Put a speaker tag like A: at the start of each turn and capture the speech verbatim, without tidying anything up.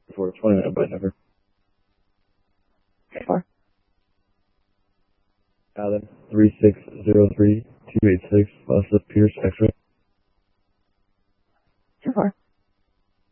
A: for twenty minute by number.
B: Three four.
A: Allen three six zero three two eight six, Lester Pierce, X-ray.
B: Two four.